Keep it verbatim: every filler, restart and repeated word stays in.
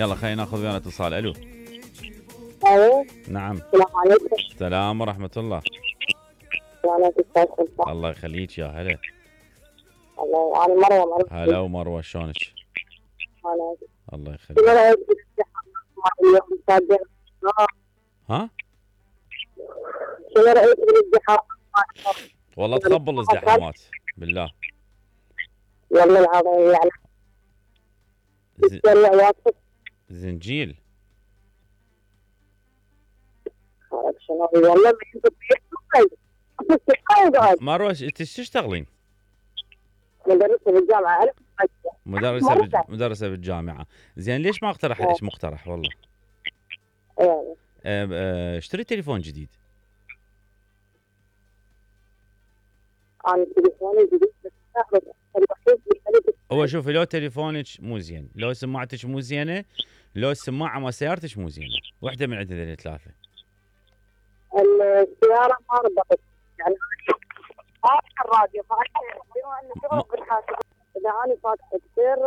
يلا خلينا ناخذ ويانا اتصال. الو. ايوه. نعم. السلام عليكم. السلام ورحمة الله. وانا استاذ. الله يخليك يا هلا. الله، انا مروه مروه. هلا ومروة، شلونك؟ انا الله شنو يخليك. رايك بالازدحام اليوم صادق؟ ها؟ شنو رايك بالازدحام؟ والله تقبل الازدحامات بالله. والله العظيم يعني ز... السريع واقف. زنجيل. عارف شنو والله ما يمكن يقعد. مروة انت ايش تشتغلين؟ مدرسة بالجامعة. ألف مدرسة بج... مدرسة بالجامعة. زين ليش ما اقترح عليك مقترح والله؟ يعني أه أه اشتري تليفون جديد. أنا تليفوني جديد بس الوحيد اللي هو شوفي، لو تليفونك مو زين، لو سماعتك مو زينة، لو السماعة مال سيارتك مو زينة، واحدة من عند هذول الثلاثة. السيارة ما ربطت يعني فاتحة الراديو، فاتحة بما أن شغل بالحاسب إذا أنا فاتحة كثير